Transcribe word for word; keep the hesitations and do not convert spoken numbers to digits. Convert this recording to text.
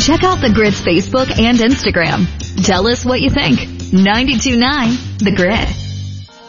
Check out The Grid's Facebook and Instagram. Tell us what you think. ninety-two point nine The Grid.